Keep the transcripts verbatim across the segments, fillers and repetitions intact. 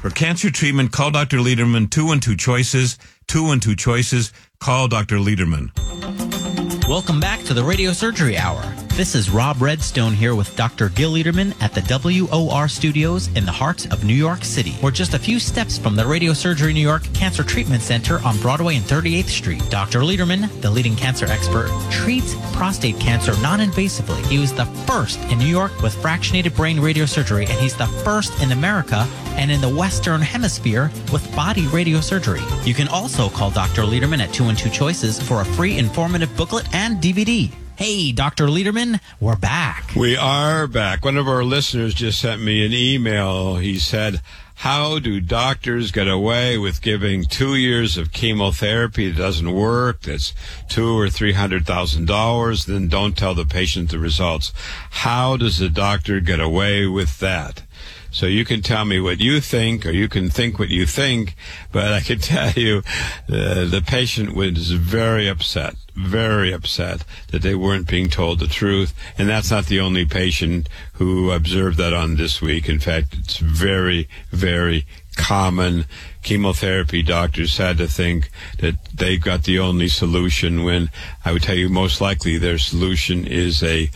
For cancer treatment, call Doctor Lederman. Two and two choices. Two and two choices. Call Doctor Lederman. Welcome back to the Radio Surgery Hour. This is Rob Redstone here with Doctor Gil Lederman at the W O R Studios in the heart of New York City. We're just a few steps from the Radio Surgery New York Cancer Treatment Center on Broadway and thirty-eighth Street. Doctor Lederman, the leading cancer expert, treats prostate cancer non-invasively. He was the first in New York with fractionated brain radiosurgery, and he's the first in America and in the Western Hemisphere with body radiosurgery. You can also call Doctor Lederman at two and two choices for a free informative booklet and D V D. Hey, Doctor Lederman, we're back. We are back. One of our listeners just sent me an email. He said, how do doctors get away with giving two years of chemotherapy that doesn't work, that's two or three hundred thousand dollars, then don't tell the patient the results? How does a doctor get away with that? So you can tell me what you think, or you can think what you think, but I can tell you uh, the patient was very upset, very upset that they weren't being told the truth. And that's not the only patient who observed that on This Week. In fact, it's very, very common. Chemotherapy doctors had to think that they got the only solution when I would tell you most likely their solution is a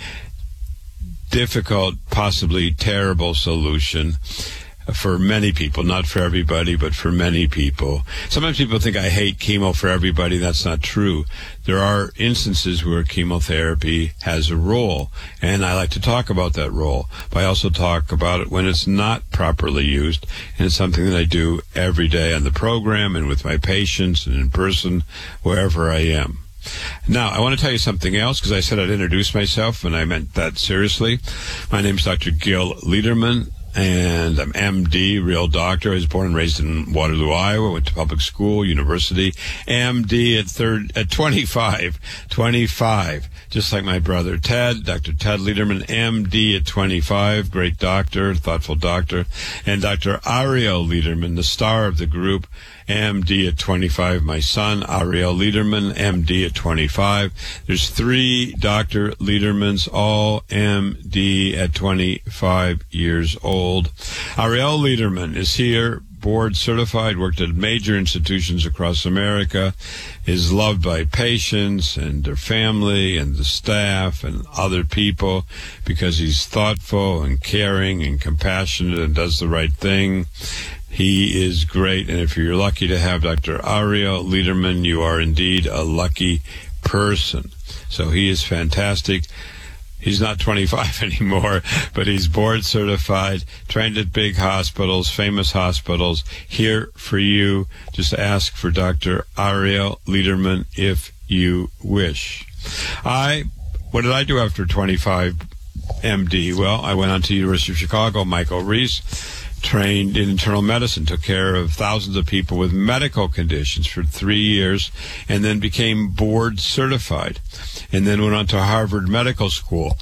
difficult, possibly terrible solution for many people, not for everybody, but for many people. Sometimes people think I hate chemo for everybody. That's not true. There are instances where chemotherapy has a role, and I like to talk about that role. But I also talk about it when it's not properly used, and it's something that I do every day on the program and with my patients and in person, wherever I am. Now, I want to tell you something else, because I said I'd introduce myself, and I meant that seriously. My name is Doctor Gil Lederman, and I'm M D, real doctor. I was born and raised in Waterloo, Iowa, went to public school, university, M D at third, at twenty-five, twenty-five, just like my brother Ted, Doctor Ted Lederman, M D at twenty-five, great doctor, thoughtful doctor, and Doctor Ariel Lederman, the star of the group, M D at twenty-five, my son, Ariel Lederman, M D at twenty-five. There's three Doctor Ledermans, all M D at twenty-five years old. Ariel Lederman is here, board certified, worked at major institutions across America, is loved by patients and their family and the staff and other people because he's thoughtful and caring and compassionate and does the right thing. He is great, and if you're lucky to have Doctor Ariel Lederman, you are indeed a lucky person. So he is fantastic. He's not twenty-five anymore, but he's board certified, trained at big hospitals, famous hospitals. Here for you. Just ask for Doctor Ariel Lederman if you wish. I, what did I do after twenty-five M D? Well, I went on to University of Chicago, Michael Reese, trained in internal medicine, took care of thousands of people with medical conditions for three years, and then became board certified, and then went on to Harvard Medical School.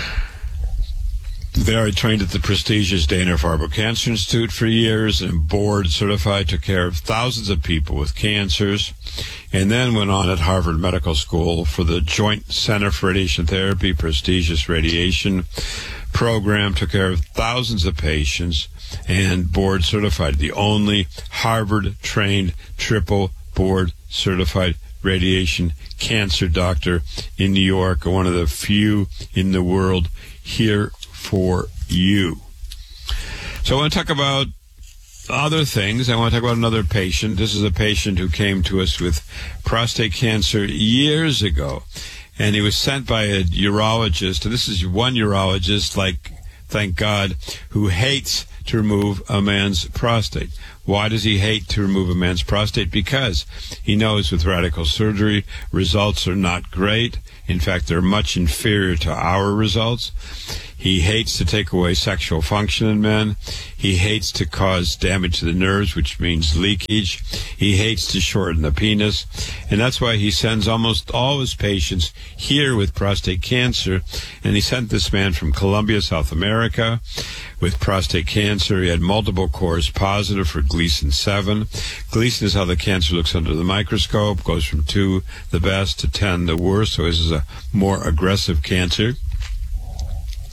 There I trained at the prestigious Dana-Farber Cancer Institute for years, and board certified, took care of thousands of people with cancers, and then went on at Harvard Medical School for the Joint Center for Radiation Therapy, prestigious radiation program, took care of thousands of patients, and board certified, the only Harvard-trained triple board certified radiation cancer doctor in New York, one of the few in the world. Here for you. So I want to talk about other things. I want to talk about another patient. This is a patient who came to us with prostate cancer years ago, and he was sent by a urologist, and this is one urologist, like, thank God, who hates to remove a man's prostate. Why does he hate to remove a man's prostate? Because he knows with radical surgery, results are not great. In fact, they're much inferior to our results. He hates to take away sexual function in men. He hates to cause damage to the nerves, which means leakage. He hates to shorten the penis. And that's why he sends almost all his patients here with prostate cancer. And he sent this man from Colombia, South America, with prostate cancer. He had multiple cores positive for Gleason seven. Gleason is how the cancer looks under the microscope, goes from two, the best, to ten, the worst. So this is a more aggressive cancer.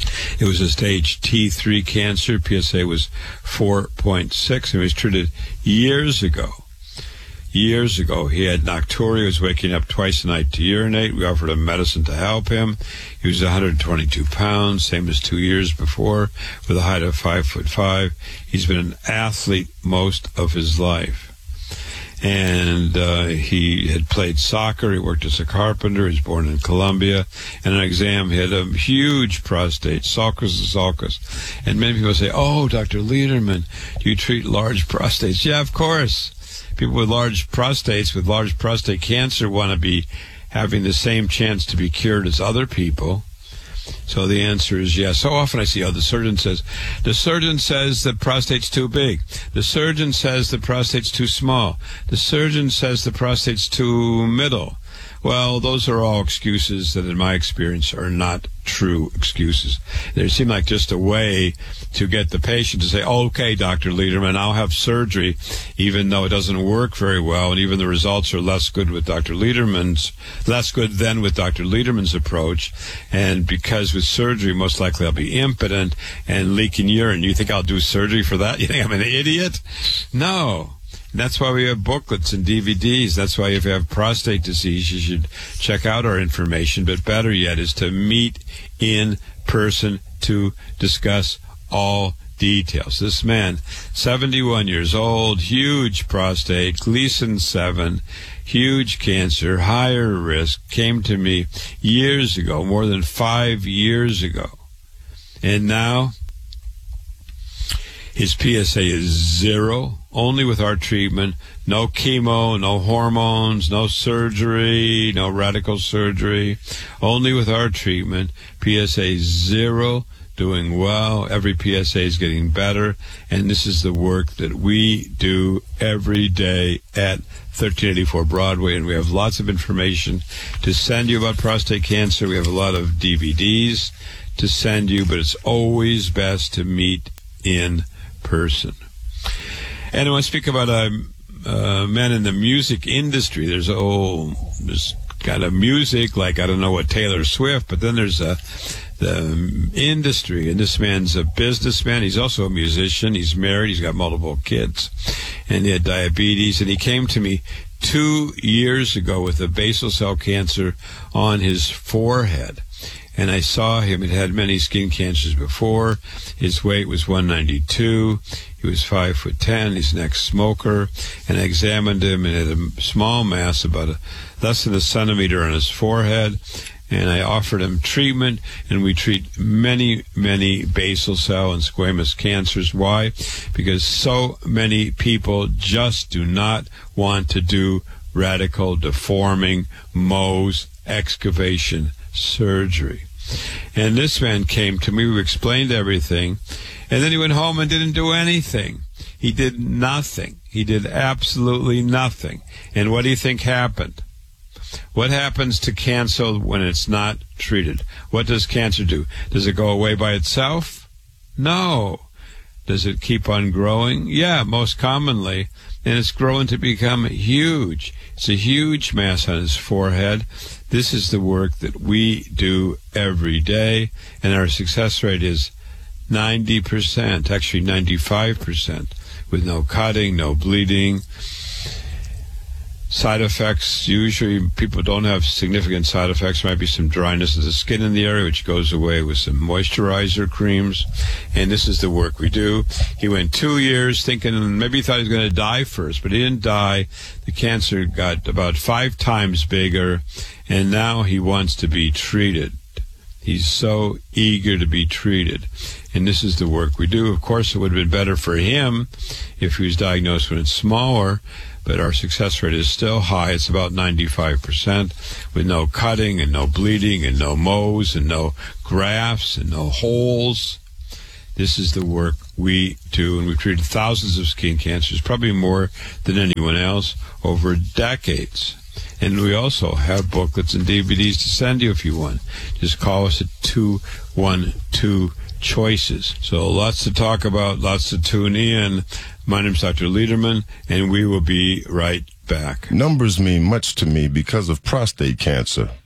It was a stage T three cancer. P S A was four point six, and he was treated years ago. Years ago, he had nocturia. He was waking up twice a night to urinate. We offered him medicine to help him. He was one hundred twenty-two pounds, same as two years before, with a height of five foot five. He's been an athlete most of his life. And uh, he had played soccer. He worked as a carpenter. He was born in Colombia. And an exam, he had a huge prostate, sulcus and sulcus. And many people say, oh, Doctor Lederman, do you treat large prostates? Yeah, of course. People with large prostates, with large prostate cancer, want to be having the same chance to be cured as other people. So the answer is yes. So often I see, oh, the surgeon says, the surgeon says the prostate's too big. The surgeon says the prostate's too small. The surgeon says the prostate's too middle. Well, those are all excuses that, in my experience, are not true excuses. They seem like just a way to get the patient to say, okay, Doctor Lederman, I'll have surgery, even though it doesn't work very well, and even the results are less good with Doctor Lederman's, less good than with Doctor Lederman's approach. And because with surgery, most likely I'll be impotent and leaking urine. You think I'll do surgery for that? You think I'm an idiot? No. And that's why we have booklets and D V Ds. That's why if you have prostate disease, you should check out our information. But better yet is to meet in person to discuss all details. This man, seventy-one years old, huge prostate, Gleason seven, huge cancer, higher risk, came to me years ago, more than five years ago. And now his P S A is zero, only with our treatment. No chemo, no hormones, no surgery, no radical surgery. Only with our treatment. P S A zero, doing well. Every P S A is getting better. And this is the work that we do every day at thirteen eighty-four Broadway. And we have lots of information to send you about prostate cancer. We have a lot of D V Ds to send you, but it's always best to meet in person. And I want to speak about uh, uh, men in the music industry. There's oh, there's kind of music like, I don't know what, Taylor Swift, but then there's uh, the industry, and this man's a businessman. He's also a musician. He's married. He's got multiple kids, and he had diabetes. And he came to me two years ago with a basal cell cancer on his forehead. And I saw him. He'd had many skin cancers before. His weight was one ninety-two. He was five foot ten. He's an ex-smoker. And I examined him and had a small mass, about a, less than a centimeter on his forehead. And I offered him treatment. And we treat many, many basal cell and squamous cancers. Why? Because so many people just do not want to do radical deforming Mohs excavation surgery. And this man came to me, we explained everything, and then he went home and didn't do anything. He did nothing. He did absolutely nothing. And what do you think happened? What happens to cancer when it's not treated? What does cancer do? Does it go away by itself? No. Does it keep on growing? Yeah, most commonly. And it's growing to become huge. It's a huge mass on his forehead. This is the work that we do every day, and our success rate is ninety percent, actually ninety-five percent, with no cutting, no bleeding. Side effects, usually people don't have significant side effects. There might be some dryness of the skin in the area, which goes away with some moisturizer creams. And this is the work we do. He went two years thinking, maybe he thought he was going to die first, but he didn't die. The cancer got about five times bigger, and now he wants to be treated. He's so eager to be treated. And this is the work we do. Of course, it would have been better for him if he was diagnosed when it's smaller, but our success rate is still high. It's about ninety-five percent, with no cutting and no bleeding and no Mohs and no grafts and no holes. This is the work we do, and we've treated thousands of skin cancers, probably more than anyone else, over decades. And we also have booklets and D V Ds to send you if you want. Just call us at two one two choices. So lots to talk about, lots to tune in. My name's Doctor Lederman, and we will be right back. Numbers mean much to me because of prostate cancer.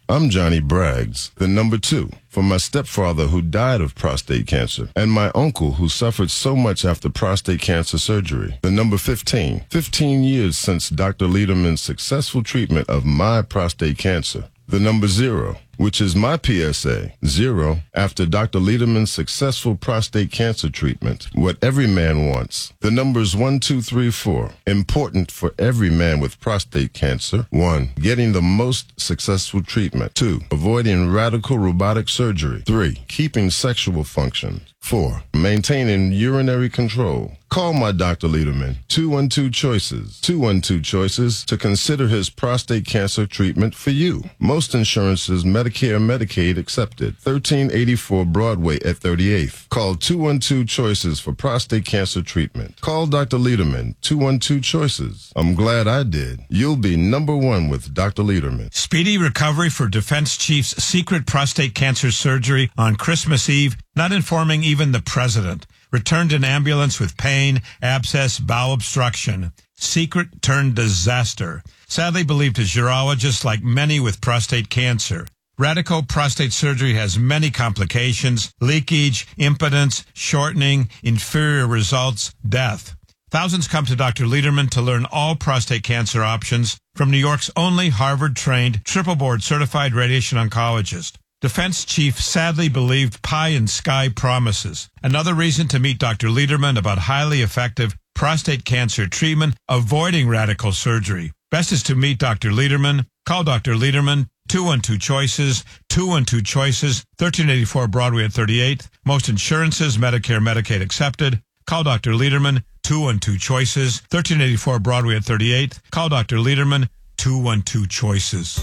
I'm Johnny Braggs, the number two, for my stepfather who died of prostate cancer, and my uncle who suffered so much after prostate cancer surgery. The number fifteen, fifteen years since Doctor Lederman's successful treatment of my prostate cancer. The number zero, which is my P S A, zero, after Doctor Lederman's successful prostate cancer treatment, what every man wants. The numbers one, two, three, four, important for every man with prostate cancer. One, getting the most successful treatment. Two, avoiding radical robotic surgery. Three, keeping sexual function. Four, maintaining urinary control. Call my Doctor Lederman, two one two Choices, two one two Choices, to consider his prostate cancer treatment for you. Most insurances, Medicare, Medicaid accepted. thirteen eighty-four Broadway at thirty-eighth. Call two one two Choices for prostate cancer treatment. Call Doctor Lederman, two one two Choices. I'm glad I did. You'll be number one with Doctor Lederman. Speedy recovery for Defense Chief's secret prostate cancer surgery on Christmas Eve, not informing even the president. Returned in ambulance with pain, abscess, bowel obstruction. Secret turned disaster. Sadly believed his urologist, like many with prostate cancer. Radical prostate surgery has many complications: leakage, impotence, shortening, inferior results, death. Thousands come to Doctor Lederman to learn all prostate cancer options from New York's only Harvard-trained, triple-board certified radiation oncologist. Defense Chief sadly believed pie in sky promises. Another reason to meet Doctor Lederman about highly effective prostate cancer treatment, avoiding radical surgery. Best is to meet Doctor Lederman. Call Doctor Lederman, two one two Choices, two one two Choices, thirteen eighty-four Broadway at thirty-eighth. Most insurances, Medicare, Medicaid accepted. Call Doctor Lederman, two one two Choices, thirteen eighty-four Broadway at thirty-eighth. Call Doctor Lederman, two one two Choices.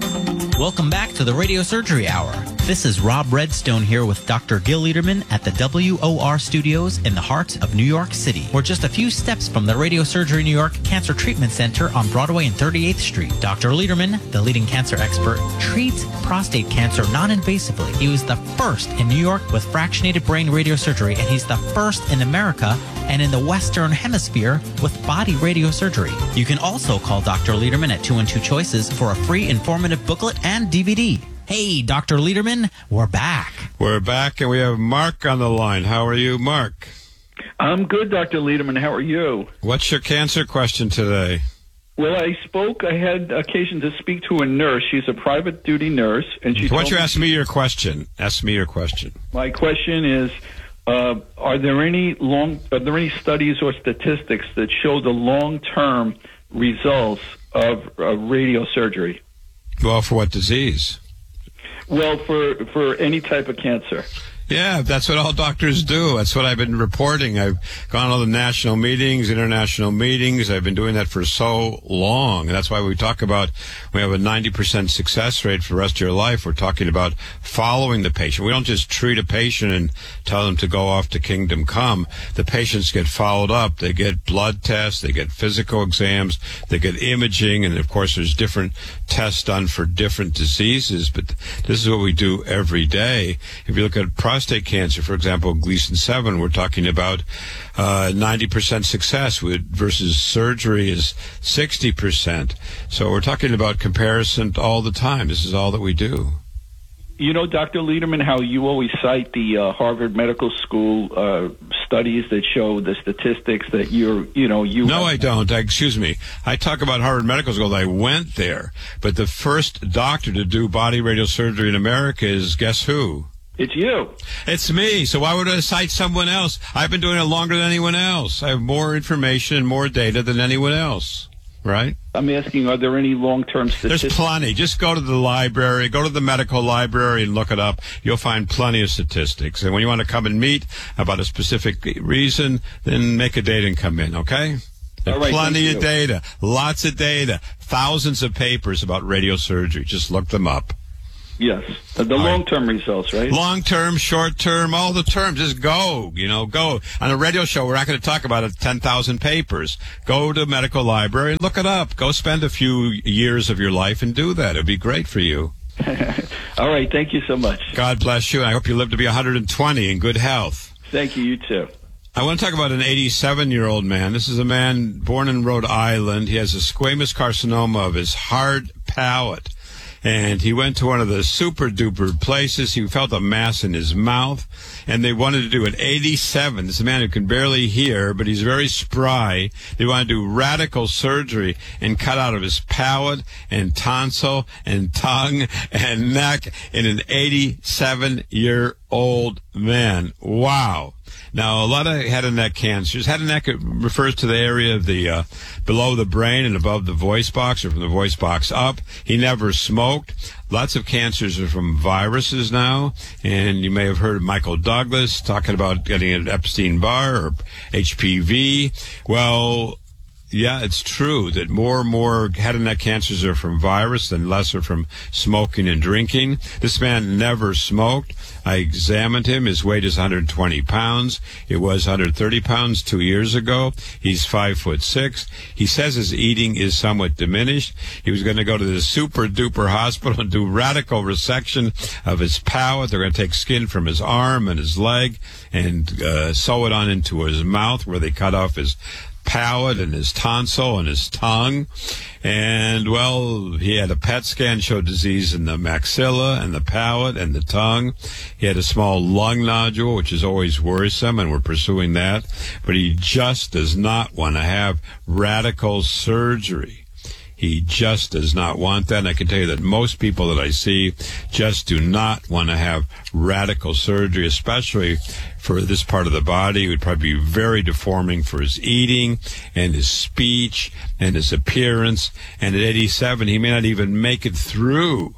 Welcome back to the Radio Surgery Hour. This is Rob Redstone here with Doctor Gil Lederman at the W O R studios in the heart of New York City. We're just a few steps from the Radio Surgery New York Cancer Treatment Center on Broadway and thirty-eighth Street. Doctor Lederman, the leading cancer expert, treats prostate cancer non-invasively. He was the first in New York with fractionated brain radiosurgery, and he's the first in America and in the Western Hemisphere with body radiosurgery. You can also call Doctor Lederman at two one two Choices for a free informative booklet and D V D. Hey, Doctor Lederman, we're back. We're back, and we have Mark on the line. How are you, Mark? I'm good, Doctor Lederman. How are you? What's your cancer question today? Well, I spoke, I had occasion to speak to a nurse. She's a private duty nurse, and she Why told don't you me, ask me your question? Ask me your question. My question is, uh, are there any long, are there any studies or statistics that show the long-term results of uh, radiosurgery? Well, for what disease? Well, for for any type of cancer. Yeah, that's what all doctors do. That's what I've been reporting. I've gone to all the national meetings, international meetings. I've been doing that for so long. And that's why we talk about, we have a ninety percent success rate for the rest of your life. We're talking about following the patient. We don't just treat a patient and tell them to go off to kingdom come. The patients get followed up. They get blood tests. They get physical exams. They get imaging. And, of course, there's different tests done for different diseases. But this is what we do every day. If you look at prostate prostate cancer, for example, Gleason seven, we're talking about uh, ninety percent success with, versus surgery is sixty percent. So we're talking about comparison all the time. This is all that we do. You know, Doctor Lederman, how you always cite the uh, Harvard Medical School uh, studies that show the statistics that you're, you know, you... No, I don't. I, excuse me. I talk about Harvard Medical School. I went there. But the first doctor to do body radiosurgery in America is, guess who? It's you. It's me. So why would I cite someone else? I've been doing it longer than anyone else. I have more information and more data than anyone else. Right? I'm asking, are there any long-term statistics? There's plenty. Just go to the library, go to the medical library and look it up. You'll find plenty of statistics. And when you want to come and meet about a specific reason, then make a date and come in, okay? There's right, plenty of you. data, lots of data, thousands of papers about radiosurgery. Just look them up. Yes. The, the long-term results, right? Long-term, short-term, all the terms. Just go, you know, go. On a radio show, we're not going to talk about it, ten thousand papers. Go to a medical library and look it up. Go spend a few years of your life and do that. It would be great for you. All right. Thank you so much. God bless you. I hope you live to be one hundred twenty in good health. Thank you. You too. I want to talk about an eighty-seven-year-old man. This is a man born in Rhode Island. He has a squamous carcinoma of his hard palate. And he went to one of the super-duper places. He felt a mass in his mouth, and they wanted to do it. eighty-seven. This is a man who can barely hear, but he's very spry. They want to do radical surgery and cut out of his palate and tonsil and tongue and neck in an eighty-seven-year-old man. Wow. Now, a lot of head and neck cancers. Head and neck refers to the area of the uh, below the brain and above the voice box, or from the voice box up. He never smoked. Lots of cancers are from viruses now, and you may have heard of Michael Douglas talking about getting an Epstein-Barr or H P V. Well, yeah, it's true that more and more head and neck cancers are from virus than less are from smoking and drinking. This man never smoked. I examined him. His weight is one hundred twenty pounds. It was one hundred thirty pounds two years ago. He's five foot six. He says his eating is somewhat diminished. He was going to go to the super duper hospital and do radical resection of his palate. They're going to take skin from his arm and his leg and uh, sew it on into his mouth, where they cut off his palate and his tonsil and his tongue. And, well, he had a P E T scan, showed disease in the maxilla and the palate and the tongue. He had a small lung nodule, which is always worrisome, and we're pursuing that. But he just does not want to have radical surgery. He just does not want that. And I can tell you that most people that I see just do not want to have radical surgery, especially for this part of the body. It would probably be very deforming for his eating and his speech and his appearance. And at eighty-seven, he may not even make it through.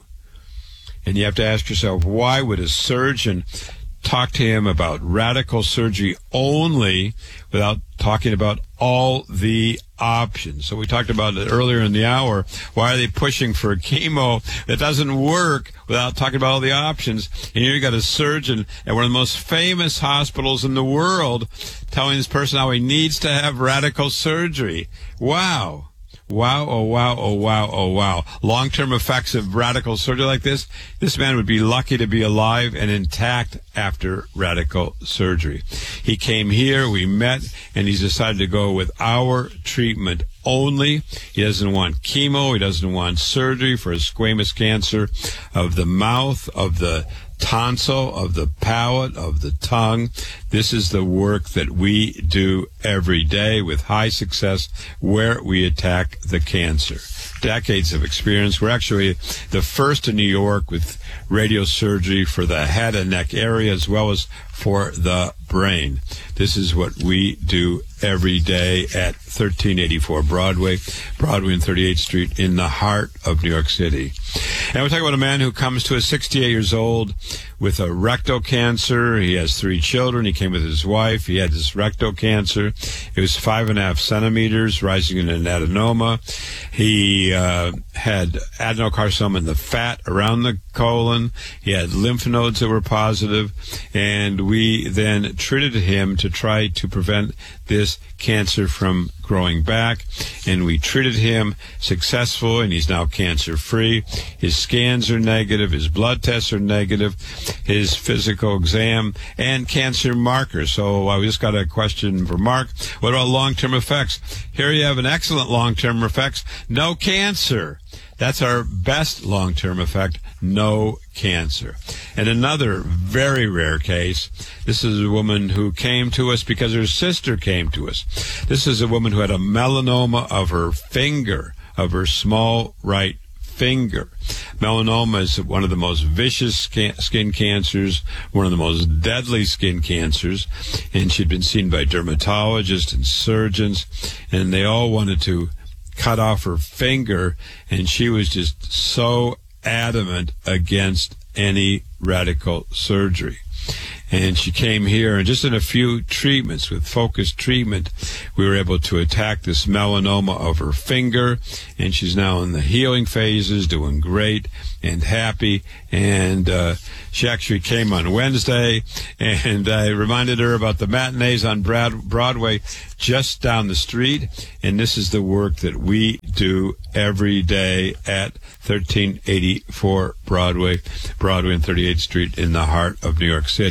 And you have to ask yourself, why would a surgeon talk to him about radical surgery only without talking about all the options? So we talked about it earlier in the hour. Why are they pushing for chemo that doesn't work without talking about all the options? And here you got a surgeon at one of the most famous hospitals in the world telling this person how he needs to have radical surgery. Wow. Wow, oh, wow, oh, wow, oh, wow. Long-term effects of radical surgery like this, this man would be lucky to be alive and intact after radical surgery. He came here, we met, and he's decided to go with our treatment only. He doesn't want chemo. He doesn't want surgery for a squamous cancer of the mouth, of the tonsil, of the palate, of the tongue. This is the work that we do every day with high success, where we attack the cancer. Decades of experience. We're actually the first in New York with radiosurgery for the head and neck area as well as for the brain. This is what we do every day at thirteen eighty-four Broadway, Broadway and thirty-eighth Street in the heart of New York City. And we're talking about a man who comes to us sixty-eight years old with a rectal cancer. He has three children. He came with his wife. He had this rectal cancer. It was five and a half centimeters, rising in an adenoma. He uh, had adenocarcinoma in the fat around the colon. He had lymph nodes that were positive, and we then treated him to try to prevent this cancer from growing back, and we treated him successfully, and he's now cancer-free. His scans are negative, his blood tests are negative, his physical exam, and cancer markers. So I just got a question for Mark. What about long-term effects? Here you have an excellent long-term effects. No cancer. That's our best long-term effect, no cancer. And another very rare case, this is a woman who came to us because her sister came to us. This is a woman who had a melanoma of her finger, of her small right finger. Melanoma is one of the most vicious skin cancers, one of the most deadly skin cancers, and she'd been seen by dermatologists and surgeons, and they all wanted to cut off her finger, and she was just so adamant against any radical surgery. And she came here, and just in a few treatments, with focused treatment, we were able to attack this melanoma of her finger, and she's now in the healing phases, doing great and happy. And uh, she actually came on Wednesday, and I reminded her about the matinees on Brad- Broadway just down the street, and this is the work that we do every day at thirteen eighty-four Broadway, Broadway and thirty-eighth Street in the heart of New York City.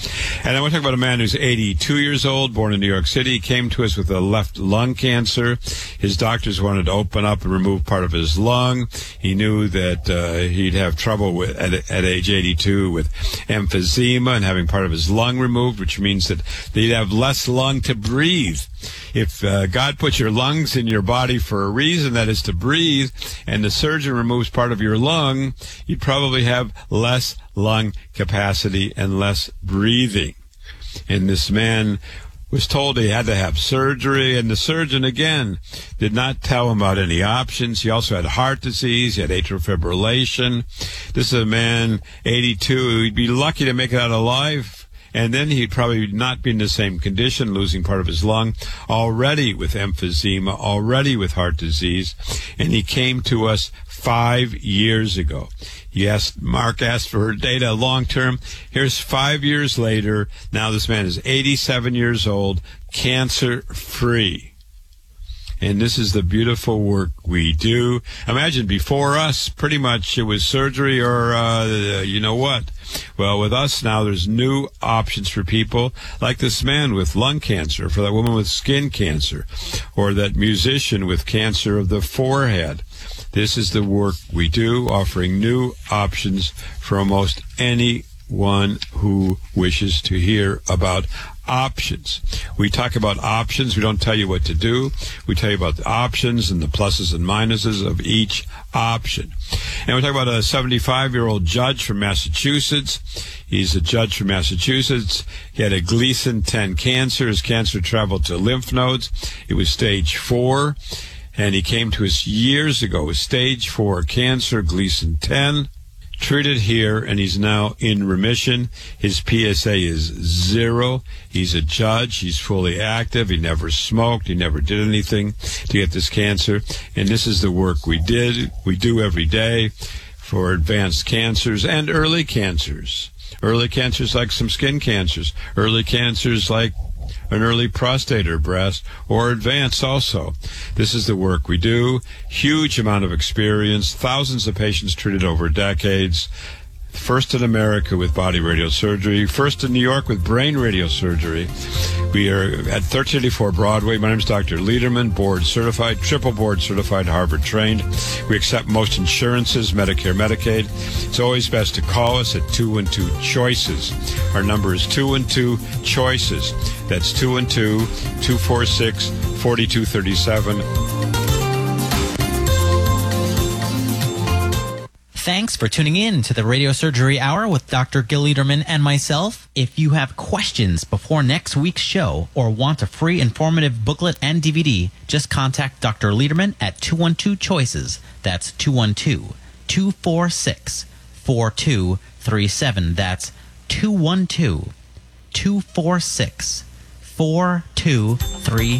And then we'll talk about a man who's eighty-two years old, born in New York City. He came to us with a left lung cancer. His doctors wanted to open up and remove part of his lung. He knew that uh, he'd have trouble with at, at age eighty-two with emphysema and having part of his lung removed, which means that he'd have less lung to breathe. If uh, God puts your lungs in your body for a reason, that is to breathe, and the surgeon removes part of your lung, you'd probably have less lung capacity and less breathing. And this man was told he had to have surgery, and the surgeon, again, did not tell him about any options. He also had heart disease. He had atrial fibrillation. This is a man, eighty-two. He'd be lucky to make it out alive. And then he'd probably not be in the same condition, losing part of his lung, already with emphysema, already with heart disease. And he came to us five years ago. He asked, Mark asked for data long term. Here's five years later. Now this man is eighty-seven years old, cancer free. And this is the beautiful work we do. Imagine before us, pretty much it was surgery or, uh, you know what? Well, with us now, there's new options for people like this man with lung cancer, for that woman with skin cancer, or that musician with cancer of the forehead. This is the work we do, offering new options for almost anyone who wishes to hear about options. We talk about options. We don't tell you what to do. We tell you about the options and the pluses and minuses of each option. And we talk about a seventy-five-year-old judge from Massachusetts. He's a judge from Massachusetts. He had a Gleason ten cancer. His cancer traveled to lymph nodes. It was stage four. And he came to us years ago with stage four cancer, Gleason ten. Treated here, and he's now in remission. His P S A is zero. He's a judge. He's fully active. He never smoked. He never did anything to get this cancer. And this is the work we did, we do every day for advanced cancers and early cancers. Early cancers like some skin cancers. Early cancers like an early prostate or breast, or advanced also. This is the work we do. Huge amount of experience, thousands of patients treated over decades. First in America with body radiosurgery, first in New York with brain radiosurgery. We are at thirteen eighty-four Broadway. My name is Doctor Lederman, board certified, triple board certified, Harvard trained. We accept most insurances, Medicare, Medicaid. It's always best to call us at two one two choices. Our number is two one two choices. That's two one two, two four six, four two three seven. Thanks for tuning in to the Radio Surgery Hour with Doctor Gil Lederman and myself. If you have questions before next week's show or want a free informative booklet and D V D, just contact Doctor Lederman at two one two choices. That's two one two, two four six, four two three seven. That's two one two, two four six, four two three